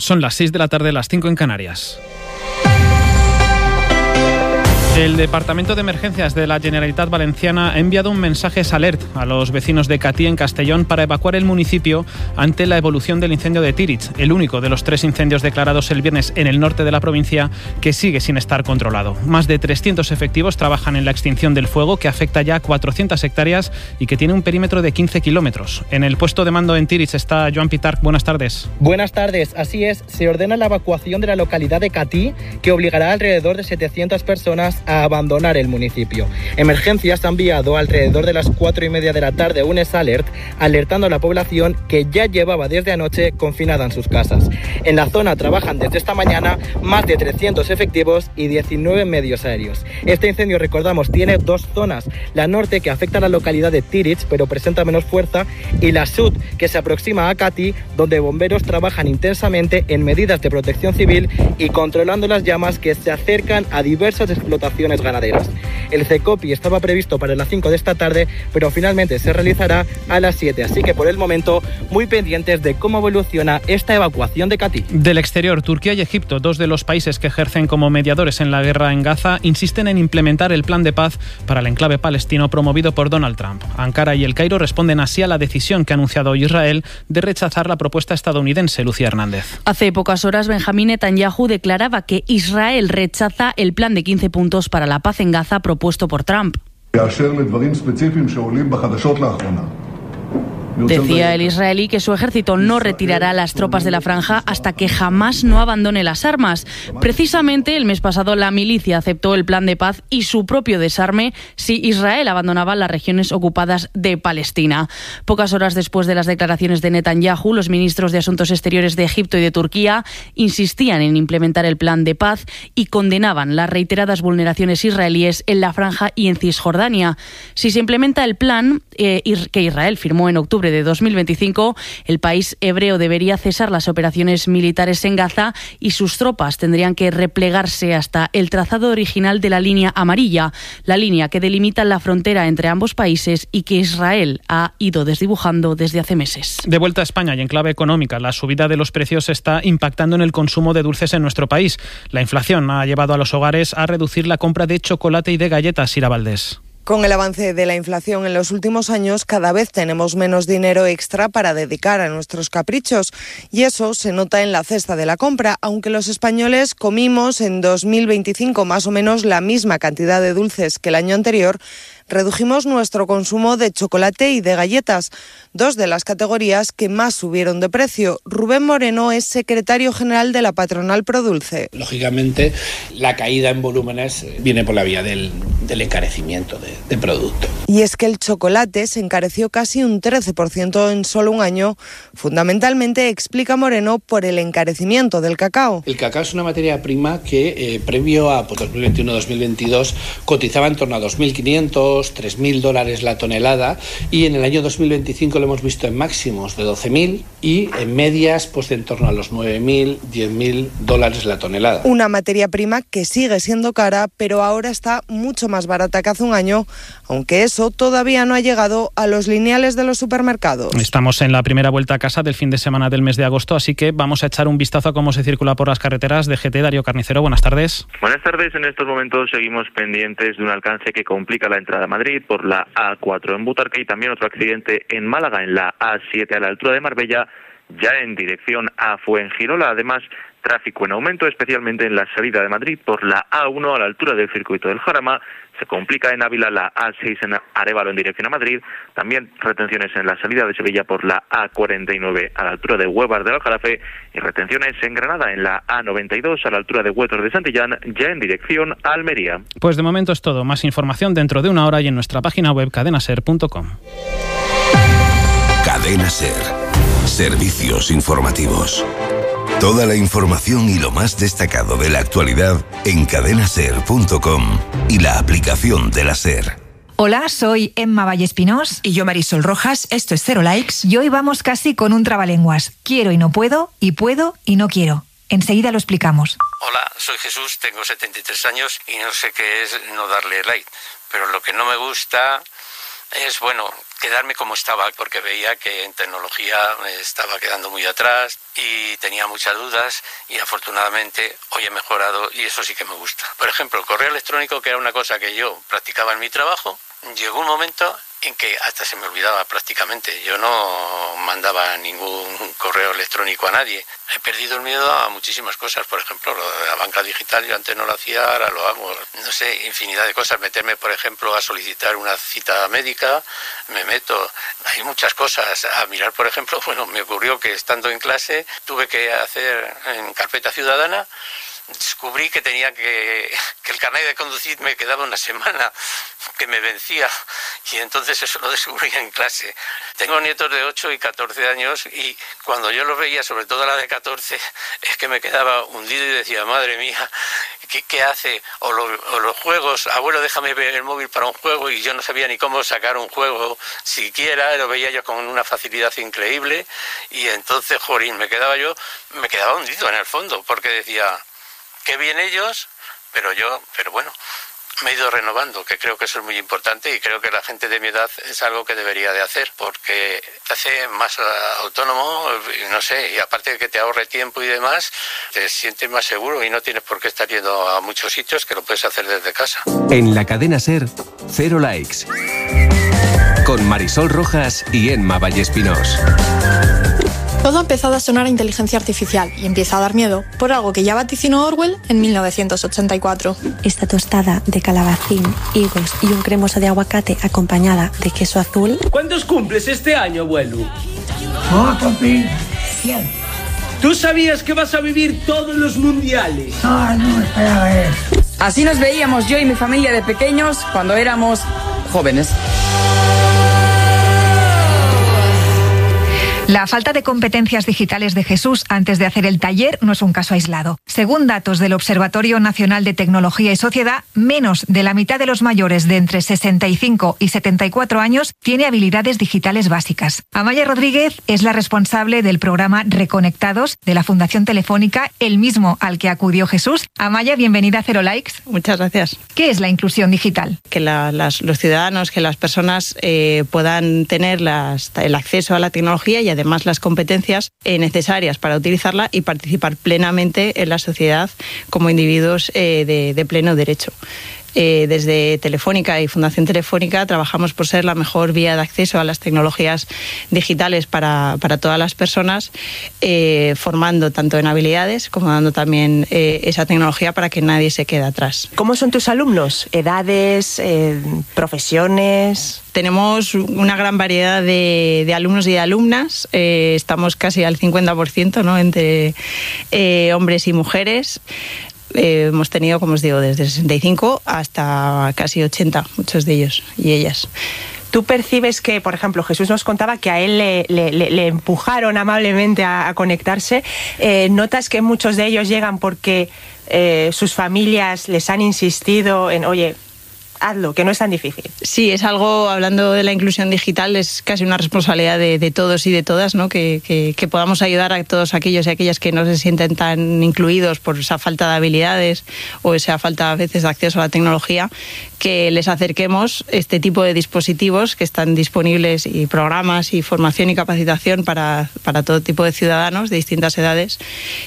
Son las 6 de la tarde, las 5 en Canarias. El Departamento de Emergencias de la Generalitat Valenciana ha enviado un mensaje alert a los vecinos de Catí, en Castellón, para evacuar el municipio ante la evolución del incendio de Tíritx, el único de los 3 incendios declarados el viernes en el norte de la provincia que sigue sin estar controlado. Más de 300 efectivos trabajan en la extinción del fuego, que afecta ya a 400 hectáreas y que tiene un perímetro de 15 kilómetros. En el puesto de mando en Tíritx está Joan Pitarch. Buenas tardes. Buenas tardes. Así es, se ordena la evacuación de la localidad de Catí, que obligará a alrededor de 700 personas a abandonar el municipio. Emergencias ha enviado alrededor de las 4:30 de la tarde un alert alertando a la población que ya llevaba desde anoche confinada en sus casas. En la zona trabajan desde esta mañana más de 300 efectivos y 19 medios aéreos. Este incendio, recordamos, tiene 2 zonas: la norte, que afecta a la localidad de Tíritx pero presenta menos fuerza, y la sur, que se aproxima a Catí, donde bomberos trabajan intensamente en medidas de protección civil y controlando las llamas que se acercan a diversas explotaciones ganaderas. El CECOPI estaba previsto para las 5 de esta tarde, pero finalmente se realizará a las 7, así que por el momento muy pendientes de cómo evoluciona esta evacuación de Catí. Del exterior, Turquía y Egipto, 2 de los países que ejercen como mediadores en la guerra en Gaza, insisten en implementar el plan de paz para el enclave palestino promovido por Donald Trump. Ankara y El Cairo responden así a la decisión que ha anunciado Israel de rechazar la propuesta estadounidense. Lucía Hernández. Hace pocas horas, Benjamín Netanyahu declaraba que Israel rechaza el plan de 15 puntos para la paz en Gaza propuesto por Trump. Decía el israelí que su ejército no retirará las tropas de la franja hasta que Hamás no abandone las armas. Precisamente el mes pasado la milicia aceptó el plan de paz y su propio desarme si Israel abandonaba las regiones ocupadas de Palestina. Pocas horas después de las declaraciones de Netanyahu, los ministros de Asuntos Exteriores de Egipto y de Turquía insistían en implementar el plan de paz y condenaban las reiteradas vulneraciones israelíes en la franja y en Cisjordania. Si se implementa el plan que Israel firmó en octubre de 2025, el país hebreo debería cesar las operaciones militares en Gaza y sus tropas tendrían que replegarse hasta el trazado original de la línea amarilla, la línea que delimita la frontera entre ambos países y que Israel ha ido desdibujando desde hace meses. De vuelta a España y en clave económica, la subida de los precios está impactando en el consumo de dulces en nuestro país. La inflación ha llevado a los hogares a reducir la compra de chocolate y de galletas. Ira Valdés. Con el avance de la inflación en los últimos años, cada vez tenemos menos dinero extra para dedicar a nuestros caprichos. Y eso se nota en la cesta de la compra, aunque los españoles comimos en 2025 más o menos la misma cantidad de dulces que el año anterior. Redujimos nuestro consumo de chocolate y de galletas, 2 de las categorías que más subieron de precio. Rubén Moreno es secretario general de la patronal Produlce. Lógicamente, la caída en volúmenes viene por la vía del encarecimiento de producto. Y es que el chocolate se encareció casi un 13% en solo un año, fundamentalmente, explica Moreno, por el encarecimiento del cacao. El cacao es una materia prima que previo a 2021-2022 cotizaba en torno a 2.500, $3.000 la tonelada, y en el año 2025 lo hemos visto en máximos de 12.000 y en medias pues de en torno a los 9.000, $10.000 la tonelada. Una materia prima que sigue siendo cara, pero ahora está mucho más barata que hace un año, aunque eso todavía no ha llegado a los lineales de los supermercados. Estamos en la primera vuelta a casa del fin de semana del mes de agosto, así que vamos a echar un vistazo a cómo se circula por las carreteras. DGT, Darío Carnicero, buenas tardes. Buenas tardes. En estos momentos seguimos pendientes de un alcance que complica la entrada a Madrid por la A4 en Butarque, y también otro accidente en Málaga en la A7 a la altura de Marbella, ya en dirección a Fuengirola. Además, tráfico en aumento, especialmente en la salida de Madrid por la A1 a la altura del circuito del Jarama. Se complica en Ávila la A6 en Arévalo en dirección a Madrid. También retenciones en la salida de Sevilla por la A49 a la altura de Huevar del Aljarafe, y retenciones en Granada en la A92 a la altura de Huetor de Santillán, ya en dirección a Almería. Pues de momento es todo. Más información dentro de una hora y en nuestra página web cadenaser.com. Cadena Ser. Servicios informativos. Toda la información y lo más destacado de la actualidad en cadenaser.com y la aplicación de la SER. Hola, soy Emma Vallespinós. Y yo, Marisol Rojas. Esto es Cero Likes. Y hoy vamos casi con un trabalenguas. Quiero y no puedo, y puedo y no quiero. Enseguida lo explicamos. Hola, soy Jesús, tengo 73 años y no sé qué es no darle like. Pero lo que no me gusta es, bueno, quedarme como estaba, porque veía que en tecnología estaba quedando muy atrás y tenía muchas dudas, y afortunadamente hoy he mejorado y eso sí que me gusta. Por ejemplo, el correo electrónico, que era una cosa que yo practicaba en mi trabajo, llegó un momento en que hasta se me olvidaba prácticamente. Yo no mandaba ningún correo electrónico a nadie. He perdido el miedo a muchísimas cosas. Por ejemplo, lo de la banca digital, yo antes no lo hacía, ahora lo hago. No sé, infinidad de cosas. Meterme, por ejemplo, a solicitar una cita médica, me meto. Hay muchas cosas. A mirar, por ejemplo, bueno, me ocurrió que estando en clase tuve que hacer en carpeta ciudadana. Descubrí que tenía que el carnet de conducir me quedaba una semana, que me vencía, y entonces eso lo descubrí en clase. Tengo nietos de 8 y 14 años y cuando yo los veía, sobre todo la de 14, es que me quedaba hundido y decía, madre mía, ¿qué hace? O los juegos, abuelo, déjame ver el móvil para un juego, y yo no sabía ni cómo sacar un juego siquiera, lo veía yo con una facilidad increíble, y entonces, jorín, me quedaba hundido en el fondo, porque decía, qué bien ellos, pero bueno, me he ido renovando, que creo que eso es muy importante, y creo que la gente de mi edad es algo que debería de hacer, porque te hace más autónomo, no sé, y aparte de que te ahorre tiempo y demás, te sientes más seguro y no tienes por qué estar yendo a muchos sitios, que lo puedes hacer desde casa. En la cadena SER, 0 likes. Con Marisol Rojas y Emma Vallespinós. Todo ha empezado a sonar a inteligencia artificial y empieza a dar miedo por algo que ya vaticinó Orwell en 1984. Esta tostada de calabacín, higos y un cremoso de aguacate acompañada de queso azul. ¿Cuántos cumples este año, abuelo? Oh, papi, 100. ¿Tú sabías que vas a vivir todos los mundiales? No esperaba eso. Así nos veíamos yo y mi familia de pequeños cuando éramos jóvenes. La falta de competencias digitales de Jesús antes de hacer el taller no es un caso aislado. Según datos del Observatorio Nacional de Tecnología y Sociedad, menos de la mitad de los mayores de entre 65 y 74 años tiene habilidades digitales básicas. Amaya Rodríguez es la responsable del programa Reconectados de la Fundación Telefónica, el mismo al que acudió Jesús. Amaya, bienvenida a 0 likes. Muchas gracias. ¿Qué es la inclusión digital? Que los ciudadanos, que las personas puedan tener el acceso a la tecnología y además las competencias necesarias para utilizarla y participar plenamente en la sociedad como individuos de pleno derecho. Desde Telefónica y Fundación Telefónica trabajamos por ser la mejor vía de acceso a las tecnologías digitales para todas las personas, formando tanto en habilidades como dando también esa tecnología para que nadie se quede atrás. ¿Cómo son tus alumnos? ¿Edades? ¿Profesiones? Tenemos una gran variedad de alumnos y de alumnas. Estamos casi al 50%, ¿no?, entre hombres y mujeres. Hemos tenido, como os digo, desde 65 hasta casi 80, muchos de ellos y ellas. ¿Tú percibes que, por ejemplo, Jesús nos contaba que a él le empujaron amablemente a conectarse? ¿Notas que muchos de ellos llegan porque sus familias les han insistido en, oye, hazlo, que no es tan difícil? Sí, es algo, hablando de la inclusión digital, es casi una responsabilidad de todos y de todas, ¿no? Que podamos ayudar a todos aquellos y aquellas que no se sienten tan incluidos por esa falta de habilidades o esa falta a veces de acceso a la tecnología, que les acerquemos este tipo de dispositivos que están disponibles, y programas y formación y capacitación para todo tipo de ciudadanos de distintas edades,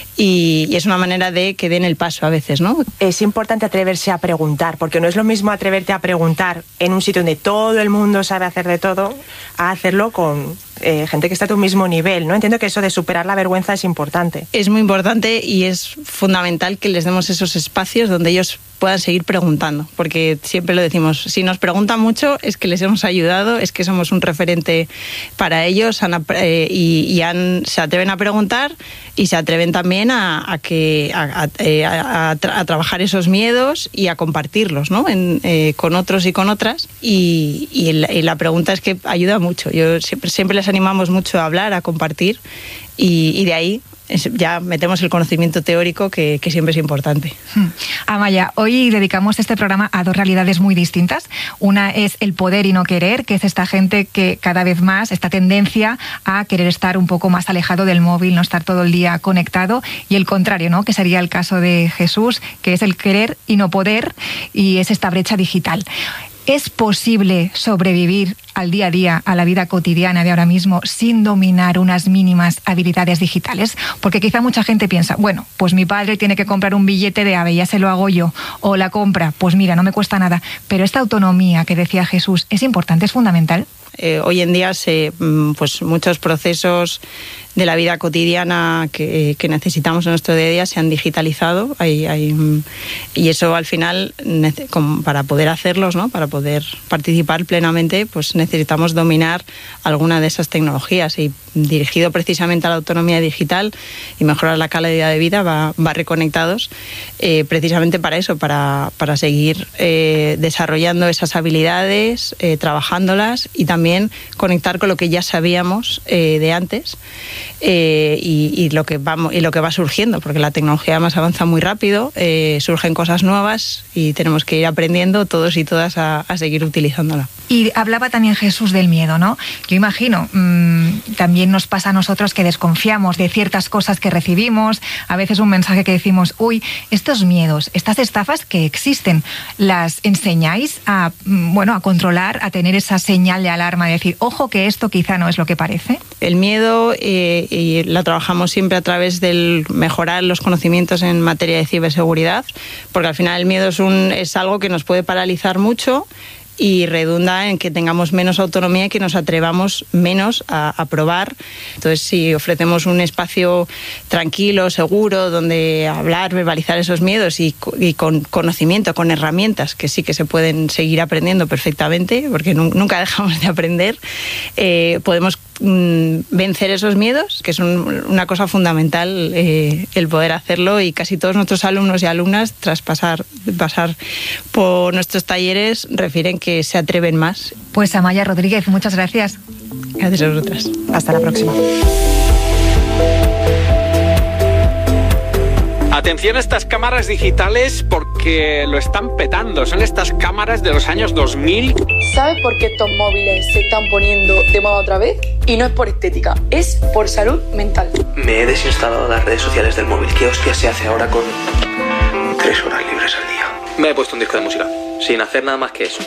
y es una manera de que den el paso a veces, ¿no? Es importante atreverse a preguntar, porque no es lo mismo atreverte a preguntar en un sitio donde todo el mundo sabe hacer de todo, a hacerlo con gente que está a tu mismo nivel, ¿no? Entiendo que eso de superar la vergüenza es importante. Es muy importante y es fundamental que les demos esos espacios donde ellos puedan seguir preguntando, porque siempre lo decimos, si nos preguntan mucho es que les hemos ayudado, es que somos un referente para ellos, se atreven a preguntar y se atreven también a trabajar esos miedos y a compartirlos, ¿no? Con otros y con otras, y la pregunta es que ayuda mucho. Yo siempre les animamos mucho a hablar, a compartir, y de ahí ya metemos el conocimiento teórico que siempre es importante. Amaya, hoy dedicamos este programa a dos realidades muy distintas. Una es el poder y no querer, que es esta gente que cada vez más, esta tendencia a querer estar un poco más alejado del móvil, no estar todo el día conectado, y el contrario, ¿no?, que sería el caso de Jesús, que es el querer y no poder, y es esta brecha digital. ¿Es posible sobrevivir al día a día, a la vida cotidiana de ahora mismo, sin dominar unas mínimas habilidades digitales? Porque quizá mucha gente piensa, bueno, pues mi padre tiene que comprar un billete de AVE, ya se lo hago yo, o la compra, pues mira, no me cuesta nada. Pero esta autonomía que decía Jesús, ¿es importante, es fundamental? Hoy en día pues muchos procesos de la vida cotidiana que necesitamos en nuestro día a día se han digitalizado y eso al final, para poder hacerlos, ¿no? Para poder participar plenamente, pues necesitamos dominar alguna de esas tecnologías, y dirigido precisamente a la autonomía digital y mejorar la calidad de vida va Reconectados, precisamente para eso, para seguir desarrollando esas habilidades, trabajándolas y también conectar con lo que ya sabíamos de antes. Y lo que va surgiendo, porque la tecnología además avanza muy rápido, surgen cosas nuevas y tenemos que ir aprendiendo todos y todas a seguir utilizándola. Y hablaba también Jesús del miedo, ¿no? Yo imagino, también nos pasa a nosotros que desconfiamos de ciertas cosas que recibimos, a veces un mensaje que decimos, uy, estos miedos, estas estafas que existen, ¿las enseñáis a controlar, a tener esa señal de alarma, de decir, ojo que esto quizá no es lo que parece? El miedo y la trabajamos siempre a través del mejorar los conocimientos en materia de ciberseguridad, porque al final el miedo es algo que nos puede paralizar mucho y redunda en que tengamos menos autonomía y que nos atrevamos menos a probar. Entonces, si ofrecemos un espacio tranquilo, seguro, donde hablar, verbalizar esos miedos y con conocimiento, con herramientas que sí que se pueden seguir aprendiendo perfectamente, porque nunca dejamos de aprender, podemos vencer esos miedos, que es una cosa fundamental, el poder hacerlo, y casi todos nuestros alumnos y alumnas, tras pasar por nuestros talleres, refieren que se atreven más. Pues Amaya Rodríguez, muchas gracias. Gracias a vosotras. Hasta la próxima. Atención a estas cámaras digitales porque lo están petando. Son estas cámaras de los años 2000. ¿Sabes por qué estos móviles se están poniendo de moda otra vez? Y no es por estética, es por salud mental. Me he desinstalado las redes sociales del móvil. ¿Qué hostia se hace ahora con 3 horas libres al día? Me he puesto un disco de música, sin hacer nada más que eso.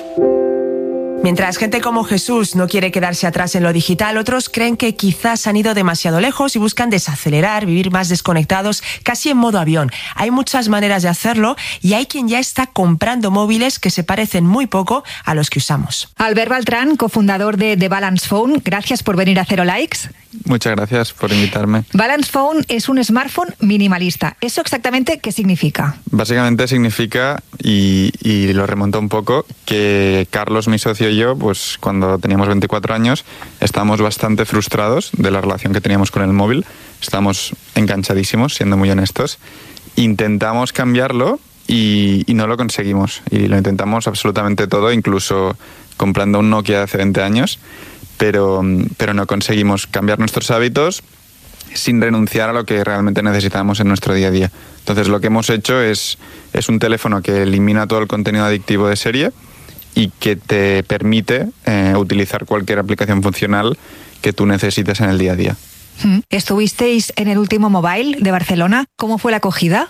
Mientras gente como Jesús no quiere quedarse atrás en lo digital, otros creen que quizás han ido demasiado lejos y buscan desacelerar, vivir más desconectados, casi en modo avión. Hay muchas maneras de hacerlo y hay quien ya está comprando móviles que se parecen muy poco a los que usamos. Albert Baltrán, cofundador de The Balance Phone, gracias por venir a Zero Likes. Muchas gracias por invitarme. Balance Phone es un smartphone minimalista. ¿Eso exactamente qué significa? Básicamente significa, y lo remonto un poco, que Carlos, mi socio, y yo, pues cuando teníamos 24 años, estábamos bastante frustrados de la relación que teníamos con el móvil. Estábamos enganchadísimos, siendo muy honestos. Intentamos cambiarlo y no lo conseguimos. Y lo intentamos absolutamente todo, incluso comprando un Nokia de hace 20 años. Pero no conseguimos cambiar nuestros hábitos sin renunciar a lo que realmente necesitamos en nuestro día a día. Entonces lo que hemos hecho es un teléfono que elimina todo el contenido adictivo de serie y que te permite utilizar cualquier aplicación funcional que tú necesites en el día a día. Estuvisteis en el último Mobile de Barcelona. ¿Cómo fue la acogida?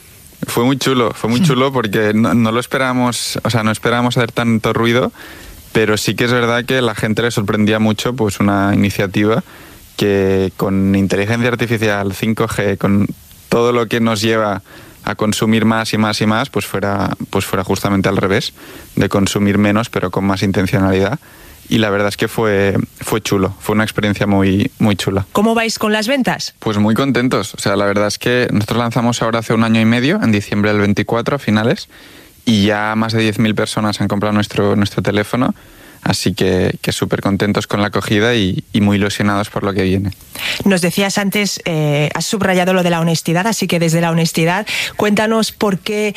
Fue muy chulo porque no lo esperábamos, no esperábamos hacer tanto ruido, pero sí que es verdad que a la gente le sorprendía mucho pues una iniciativa que con inteligencia artificial, 5G, con todo lo que nos lleva a consumir más y más y más, pues fuera justamente al revés, de consumir menos pero con más intencionalidad. Y la verdad es que fue chulo, fue una experiencia muy, muy chula. ¿Cómo vais con las ventas? Pues muy contentos. La verdad es que nosotros lanzamos ahora hace 1 año y medio, en diciembre del 24, a finales, y ya más de 10.000 personas han comprado nuestro teléfono. Así que súper contentos con la acogida y muy ilusionados por lo que viene. Nos decías antes, has subrayado lo de la honestidad, así que desde la honestidad, cuéntanos por qué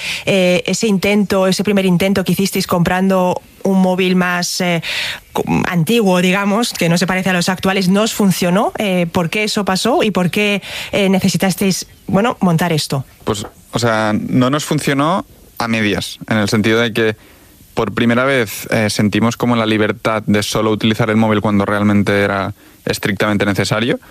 ese primer intento que hicisteis comprando un móvil más antiguo, digamos, que no se parece a los actuales, no os funcionó. ¿Por qué eso pasó y por qué necesitasteis, montar esto? Pues, no nos funcionó a medias, en el sentido de que por primera vez sentimos como la libertad de solo utilizar el móvil cuando realmente era estrictamente necesario,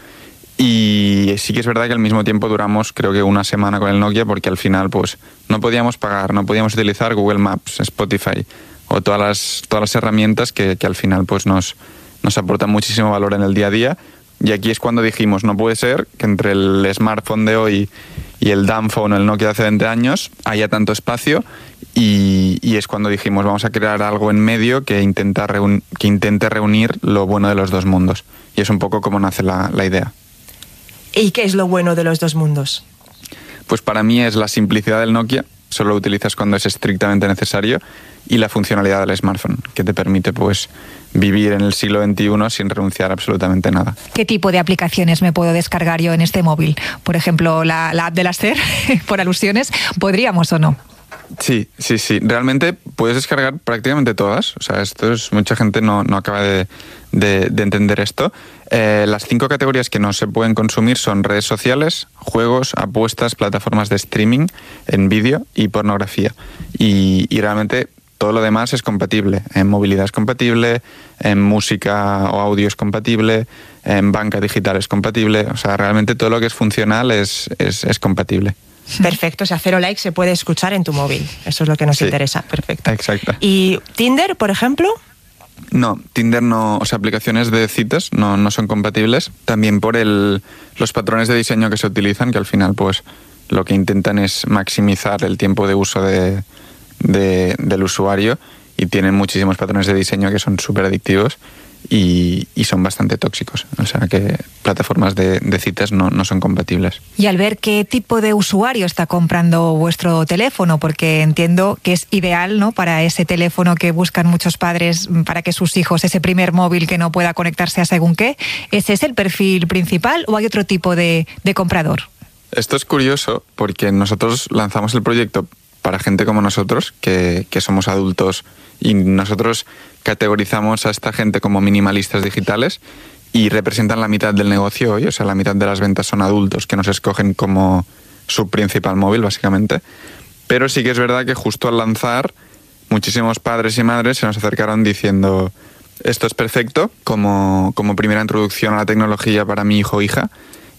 y sí que es verdad que al mismo tiempo duramos creo que 1 semana con el Nokia, porque al final pues no podíamos pagar, no podíamos utilizar Google Maps, Spotify o todas las herramientas que al final pues nos aportan muchísimo valor en el día a día. Y aquí es cuando dijimos, no puede ser que entre el smartphone de hoy y el dumb phone, el Nokia de hace 20 años, haya tanto espacio, y es cuando dijimos, vamos a crear algo en medio que intente reunir lo bueno de los dos mundos. Y es un poco como nace la idea. ¿Y qué es lo bueno de los dos mundos? Pues para mí es la simplicidad del Nokia, solo lo utilizas cuando es estrictamente necesario, y la funcionalidad del smartphone, que te permite pues vivir en el siglo XXI sin renunciar a absolutamente nada. ¿Qué tipo de aplicaciones me puedo descargar yo en este móvil? Por ejemplo, la app de la SER, por alusiones, ¿podríamos o no? Sí. Realmente puedes descargar prácticamente todas. O sea, mucha gente no acaba de entender esto. Las 5 categorías que no se pueden consumir son redes sociales, juegos, apuestas, plataformas de streaming en vídeo y pornografía. Y realmente todo lo demás es compatible. En movilidad es compatible, en música o audio es compatible, en banca digital es compatible. O sea, realmente todo lo que es funcional es compatible. Perfecto, o sea, Cero Likes se puede escuchar en tu móvil. Eso es lo que nos interesa. Perfecto. Exacto. ¿Y Tinder, por ejemplo? No, Tinder no, o sea, aplicaciones de citas no son compatibles. También por los patrones de diseño que se utilizan, que al final pues lo que intentan es maximizar el tiempo de uso del usuario, y tienen muchísimos patrones de diseño que son súper adictivos y son bastante tóxicos. O sea que plataformas de citas no son compatibles. Y al ver qué tipo de usuario está comprando vuestro teléfono, porque entiendo que es ideal, ¿no?, para ese teléfono que buscan muchos padres para que sus hijos, ese primer móvil que no pueda conectarse a según qué, ¿ese es el perfil principal o hay otro tipo de comprador? Esto es curioso porque nosotros lanzamos el proyecto para gente como nosotros, que somos adultos, y nosotros categorizamos a esta gente como minimalistas digitales y representan la mitad del negocio hoy. O sea, la mitad de las ventas son adultos que nos escogen como su principal móvil, básicamente. Pero sí que es verdad que justo al lanzar, muchísimos padres y madres se nos acercaron diciendo, esto es perfecto como primera introducción a la tecnología para mi hijo o hija,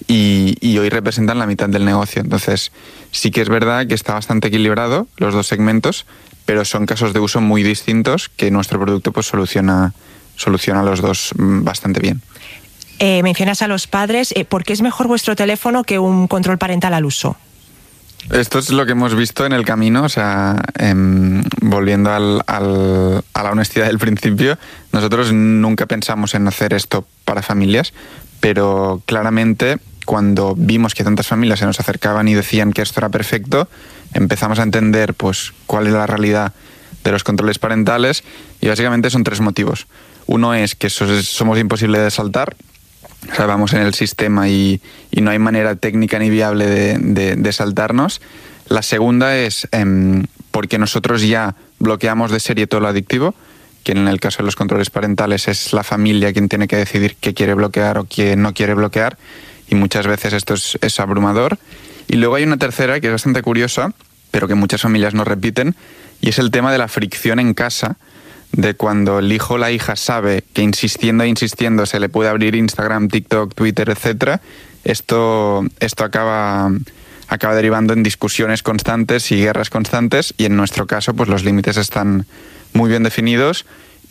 y hoy representan la mitad del negocio. Entonces sí que es verdad que está bastante equilibrado los dos segmentos, pero son casos de uso muy distintos que nuestro producto pues soluciona los dos bastante bien. Mencionas a los padres. ¿Por qué es mejor vuestro teléfono que un control parental al uso? Esto es lo que hemos visto en el camino. O sea, volviendo a la honestidad del principio, nosotros nunca pensamos en hacer esto para familias, pero claramente cuando vimos que tantas familias se nos acercaban y decían que esto era perfecto, empezamos a entender pues cuál es la realidad de los controles parentales, y básicamente son 3 motivos. Uno es que somos imposibles de saltar. O sea, vamos en el sistema y no hay manera técnica ni viable de saltarnos. La segunda es porque nosotros ya bloqueamos de serie todo lo adictivo, que en el caso de los controles parentales es la familia quien tiene que decidir qué quiere bloquear o qué no quiere bloquear, y muchas veces esto es abrumador. Y luego hay una tercera que es bastante curiosa, pero que muchas familias no repiten, y es el tema de la fricción en casa, de cuando el hijo o la hija sabe que insistiendo se le puede abrir Instagram, TikTok, Twitter, etcétera. Esto acaba derivando en discusiones constantes y guerras constantes, y en nuestro caso pues los límites están muy bien definidos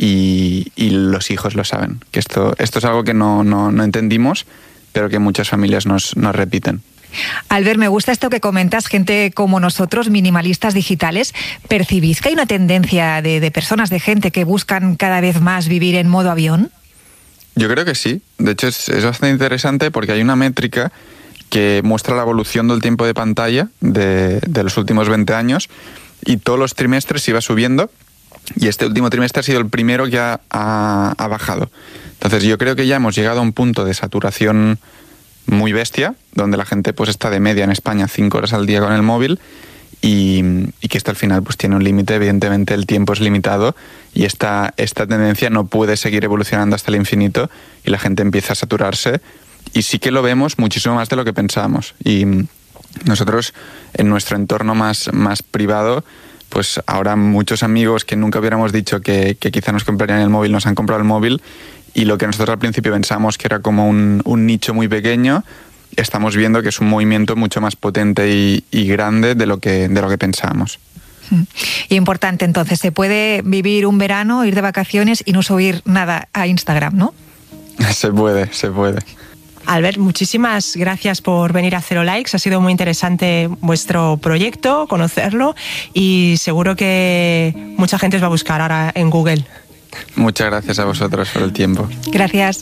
y los hijos lo saben. Que esto es algo que no entendimos, pero que muchas familias nos repiten. Albert, me gusta esto que comentas, gente como nosotros, minimalistas digitales. ¿Percibís que hay una tendencia de personas, de gente que buscan cada vez más vivir en modo avión? Yo creo que sí. De hecho, es bastante interesante porque hay una métrica que muestra la evolución del tiempo de pantalla de los últimos 20 años, y todos los trimestres iba subiendo, y este último trimestre ha sido el primero que ha bajado. Entonces yo creo que ya hemos llegado a un punto de saturación muy bestia, donde la gente pues está de media en España 5 horas al día con el móvil, y que esto al final pues tiene un límite. Evidentemente el tiempo es limitado, y esta tendencia no puede seguir evolucionando hasta el infinito, y la gente empieza a saturarse, y sí que lo vemos muchísimo más de lo que pensábamos. Y nosotros en nuestro entorno más privado, pues ahora muchos amigos que nunca hubiéramos dicho que quizá nos comprarían el móvil, nos han comprado el móvil, y lo que nosotros al principio pensábamos que era como un nicho muy pequeño, estamos viendo que es un movimiento mucho más potente y grande de lo que pensábamos. Y importante, entonces, se puede vivir un verano, ir de vacaciones y no subir nada a Instagram, ¿no? Se puede. Albert, muchísimas gracias por venir a Zero Likes. Ha sido muy interesante vuestro proyecto, conocerlo, y seguro que mucha gente os va a buscar ahora en Google. Muchas gracias a vosotros por el tiempo. Gracias.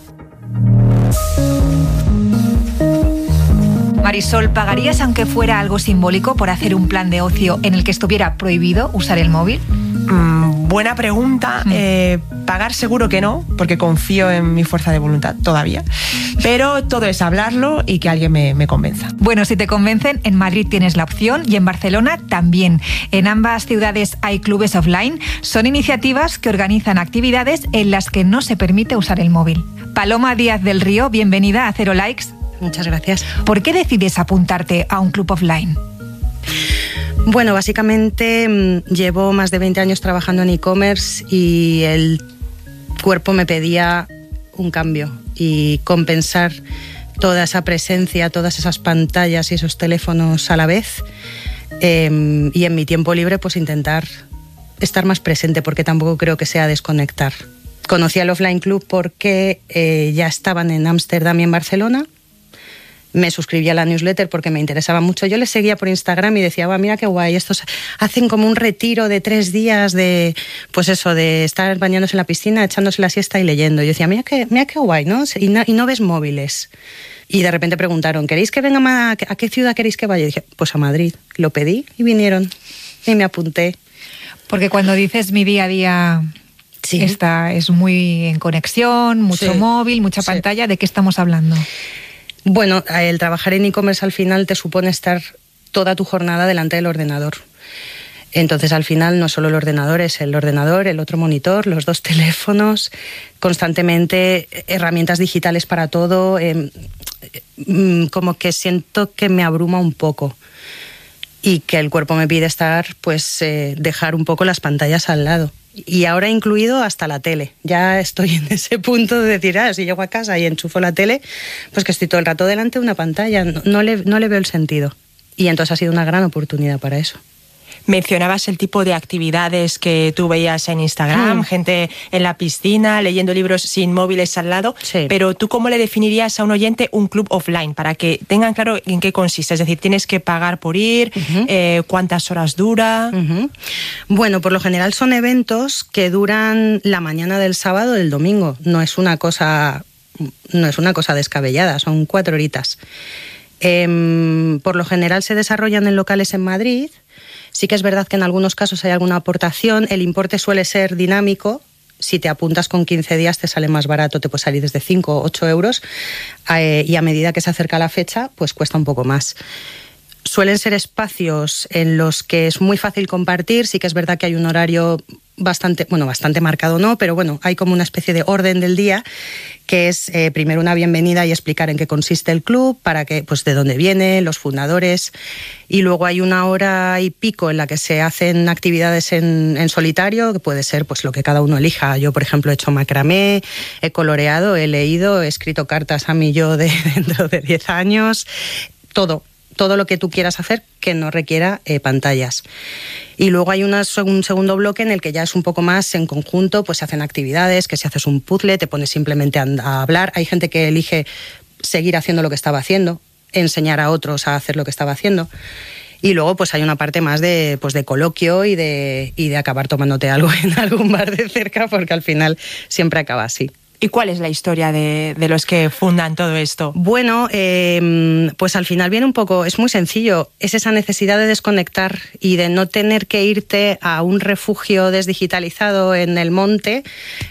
Marisol, ¿pagarías, aunque fuera algo simbólico, por hacer un plan de ocio en el que estuviera prohibido usar el móvil? Buena pregunta. Pagar seguro que no, porque confío en mi fuerza de voluntad todavía. Pero todo es hablarlo y que alguien me convenza. Bueno, si te convencen, en Madrid tienes la opción y en Barcelona también. En ambas ciudades hay clubes offline. Son iniciativas que organizan actividades en las que no se permite usar el móvil. Paloma Díaz del Río, bienvenida a Zero Likes. Muchas gracias. ¿Por qué decides apuntarte a un club offline? Bueno, básicamente llevo más de 20 años trabajando en e-commerce y el cuerpo me pedía un cambio y compensar toda esa presencia, todas esas pantallas y esos teléfonos a la vez, y en mi tiempo libre pues intentar estar más presente, porque tampoco creo que sea desconectar. Conocí al Offline Club porque ya estaban en Ámsterdam y en Barcelona. Me suscribí a la newsletter porque me interesaba mucho. Yo les seguía por Instagram y decía, mira qué guay, estos hacen como un retiro de 3 días de, pues eso, de estar bañándose en la piscina, echándose la siesta y leyendo. Yo decía, mira qué guay, ¿no? Y no ves móviles. Y de repente preguntaron, ¿queréis que venga a qué ciudad queréis que vaya? Y dije, pues a Madrid. Lo pedí y vinieron. Y me apunté. Porque cuando dices mi día a día... Sí. Esta es muy en conexión, mucho móvil, mucha pantalla. ¿De qué estamos hablando? Bueno, el trabajar en e-commerce al final te supone estar toda tu jornada delante del ordenador. Entonces al final no solo el ordenador, es el ordenador, el otro monitor, los 2 teléfonos, constantemente herramientas digitales para todo. Como que siento que me abruma un poco y que el cuerpo me pide estar, pues dejar un poco las pantallas al lado. Y ahora he incluido hasta la tele. Ya estoy en ese punto de decir, si llego a casa y enchufo la tele, pues que estoy todo el rato delante de una pantalla. No le veo el sentido. Y entonces ha sido una gran oportunidad para eso. Mencionabas el tipo de actividades que tú veías en Instagram, gente en la piscina, leyendo libros sin móviles al lado, pero ¿tú cómo le definirías a un oyente un club offline? Para que tengan claro en qué consiste, es decir, ¿tienes que pagar por ir? ¿Cuántas horas dura? Bueno, por lo general son eventos que duran la mañana del sábado o del domingo, no es una cosa descabellada, son 4 horitas. Por lo general se desarrollan en locales en Madrid. Sí que es verdad que en algunos casos hay alguna aportación. El importe suele ser dinámico. Si te apuntas con 15 días te sale más barato, te puede salir desde 5 o 8 euros. Y a medida que se acerca la fecha, pues cuesta un poco más. Suelen ser espacios en los que es muy fácil compartir. Sí que es verdad que hay un horario bastante marcado, no, pero bueno, hay como una especie de orden del día, que es primero una bienvenida y explicar en qué consiste el club, para que, pues de dónde viene, los fundadores, y luego hay 1 hora y pico en la que se hacen actividades en solitario, que puede ser pues lo que cada uno elija. Yo, por ejemplo, he hecho macramé, he coloreado, he leído, he escrito cartas a mí yo de dentro de 10 años, todo lo que tú quieras hacer que no requiera pantallas. Y luego hay un segundo bloque en el que ya es un poco más en conjunto, pues se hacen actividades, que si haces un puzzle te pones simplemente a hablar. Hay gente que elige seguir haciendo lo que estaba haciendo, enseñar a otros a hacer lo que estaba haciendo. Y luego pues hay una parte más de coloquio y de acabar tomándote algo en algún bar de cerca, porque al final siempre acaba así. ¿Y cuál es la historia de los que fundan todo esto? Bueno, pues al final viene un poco, es muy sencillo, es esa necesidad de desconectar y de no tener que irte a un refugio desdigitalizado en el monte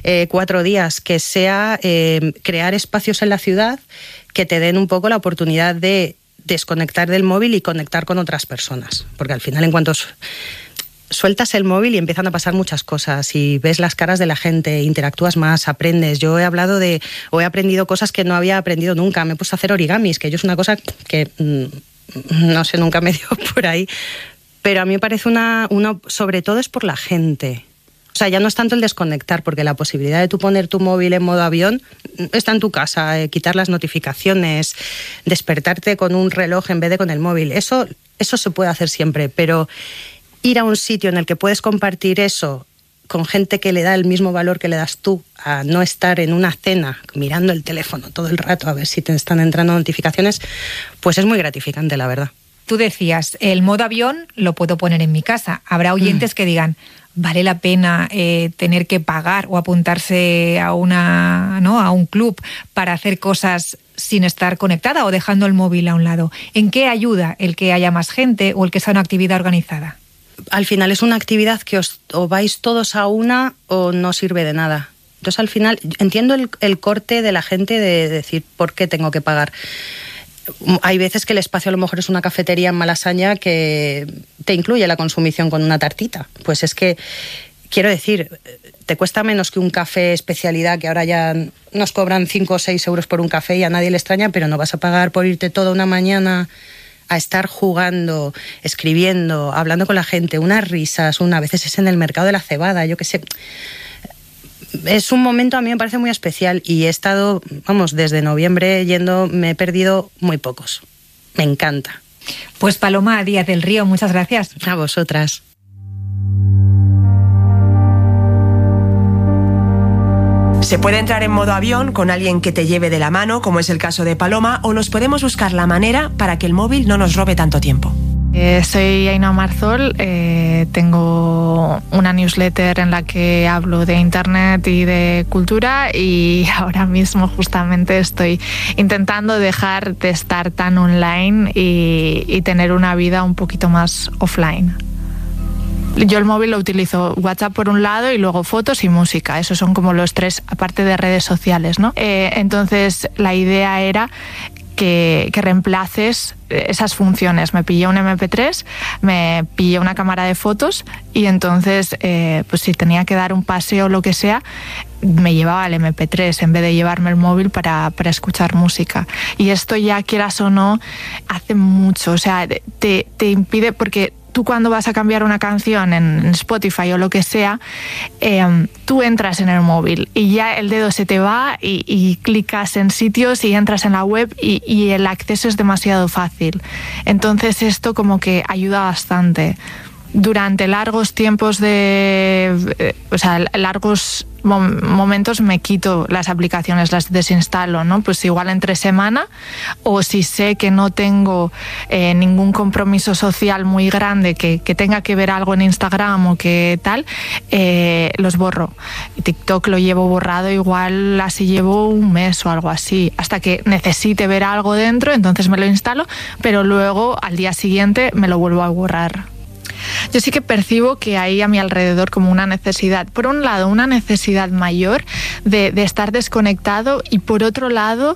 4 días, que sea crear espacios en la ciudad que te den un poco la oportunidad de desconectar del móvil y conectar con otras personas, porque al final en cuanto sueltas el móvil y empiezan a pasar muchas cosas y ves las caras de la gente, interactúas más, aprendes. Yo he aprendido cosas que no había aprendido nunca. Me he puesto a hacer origamis, que yo es una cosa que no sé, nunca me dio por ahí. Pero a mí me parece sobre todo es por la gente. O sea, ya no es tanto el desconectar, porque la posibilidad de tú poner tu móvil en modo avión está en tu casa, quitar las notificaciones, despertarte con un reloj en vez de con el móvil. Eso se puede hacer siempre, pero ir a un sitio en el que puedes compartir eso con gente que le da el mismo valor que le das tú, a no estar en una cena mirando el teléfono todo el rato a ver si te están entrando notificaciones, pues es muy gratificante, la verdad. Tú decías, el modo avión lo puedo poner en mi casa. Habrá oyentes que digan, ¿vale la pena tener que pagar o apuntarse a un club para hacer cosas sin estar conectada o dejando el móvil a un lado? ¿En qué ayuda el que haya más gente o el que sea una actividad organizada? Al final es una actividad que o vais todos a una o no sirve de nada. Entonces al final entiendo el corte de la gente de decir ¿por qué tengo que pagar? Hay veces que el espacio a lo mejor es una cafetería en Malasaña que te incluye la consumición con una tartita. Pues es que, quiero decir, te cuesta menos que un café especialidad, que ahora ya nos cobran 5 o 6 euros por un café y a nadie le extraña, pero no vas a pagar por irte toda una mañana a estar jugando, escribiendo, hablando con la gente, unas risas, a veces es en el mercado de la cebada, yo qué sé. Es un momento, a mí me parece muy especial y he estado, desde noviembre yendo, me he perdido muy pocos. Me encanta. Pues Paloma Díaz del Río, muchas gracias. A vosotras. Se puede entrar en modo avión con alguien que te lleve de la mano, como es el caso de Paloma, o nos podemos buscar la manera para que el móvil no nos robe tanto tiempo. Soy Ainhoa Marzol, tengo una newsletter en la que hablo de internet y de cultura y ahora mismo justamente estoy intentando dejar de estar tan online y tener una vida un poquito más offline. Yo el móvil lo utilizo WhatsApp por un lado y luego fotos y música. Esos son como los tres, aparte de redes sociales, ¿no? Entonces la idea era que reemplaces esas funciones. Me pillé un MP3, me pillé una cámara de fotos y entonces pues si tenía que dar un paseo o lo que sea, me llevaba el MP3 en vez de llevarme el móvil para escuchar música. Y esto ya, quieras o no, hace mucho. O sea, te impide, porque tú cuando vas a cambiar una canción en Spotify o lo que sea, tú entras en el móvil y ya el dedo se te va y clicas en sitios y entras en la web y el acceso es demasiado fácil. Entonces esto como que ayuda bastante. Durante largos tiempos largos momentos me quito las aplicaciones, las desinstalo, ¿no? Pues igual entre semana, o si sé que no tengo ningún compromiso social muy grande que tenga que ver algo en Instagram o que tal, los borro. TikTok lo llevo borrado, igual así llevo un mes o algo así, hasta que necesite ver algo dentro, entonces me lo instalo, pero luego al día siguiente me lo vuelvo a borrar. Yo sí que percibo que hay a mi alrededor como una necesidad, por un lado una necesidad mayor de estar desconectado y por otro lado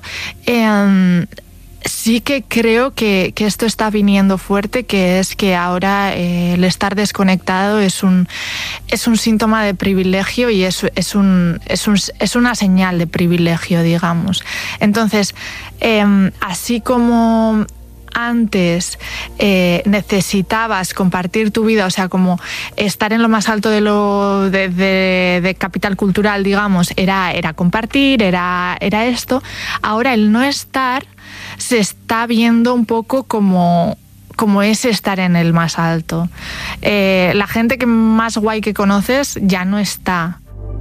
sí que creo que esto está viniendo fuerte, que es que ahora el estar desconectado es un síntoma de privilegio y es una señal de privilegio, digamos. Entonces, así como antes necesitabas compartir tu vida, o sea, como estar en lo más alto de capital cultural, digamos, era compartir, era esto. Ahora el no estar se está viendo un poco como es estar en el más alto. La gente que más guay que conoces ya no está.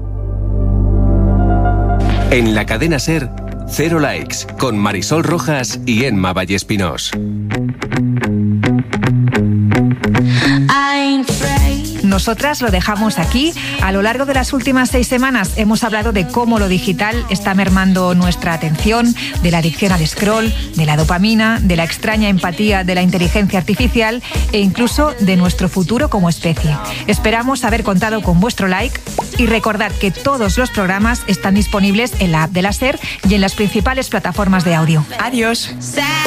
En la cadena SER, Cero Likes, con Marisol Rojas y Emma Vallespinós. Nosotras lo dejamos aquí. A lo largo de las últimas 6 semanas hemos hablado de cómo lo digital está mermando nuestra atención, de la adicción al scroll, de la dopamina, de la extraña empatía de la inteligencia artificial e incluso de nuestro futuro como especie. Esperamos haber contado con vuestro like y recordad que todos los programas están disponibles en la app de la SER y en las principales plataformas de audio. Adiós.